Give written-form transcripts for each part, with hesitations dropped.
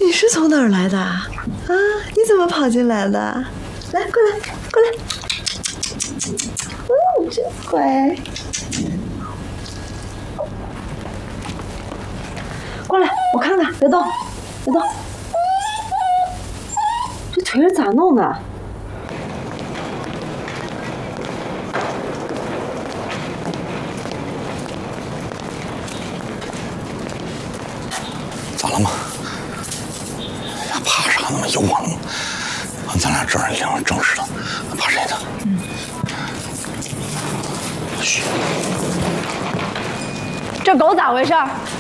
你是从哪儿来的啊？你怎么跑进来的？来，过来，过来。真乖。过来，我看看，别动，别动。这腿是咋弄的？ 咋了吗？呀，怕啥那么勇猛？咱俩这儿领正式的，怕谁呢？嘘。 这狗咋回事？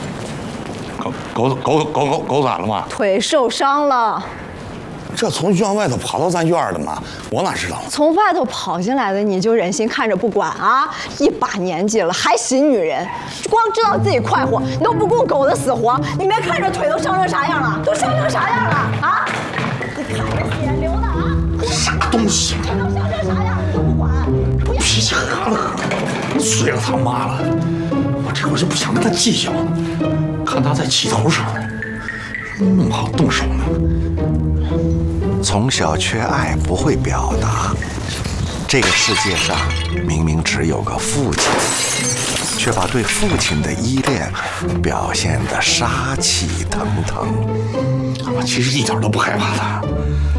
狗咋了嘛？ 腿受伤了。 这从院外头跑到咱院的嘛，我哪知道？ 从外头跑进来的你就忍心看着不管啊？一把年纪了还洗女人，光知道自己快活，你都不顾狗的死活。你没看这腿都伤成啥样了？都伤成啥样了啊？你看着血流的啊！ 啥东西？ 这都伤成啥样你都不管？ 脾气喝了，碎了他妈了！我这会儿就不想跟他计较，看他在气头上，弄不好动手呢。 从小缺爱不会表达，这个世界上明明只有个父亲，却把对父亲的依恋表现得杀气腾腾。 我其实一点都不害怕他。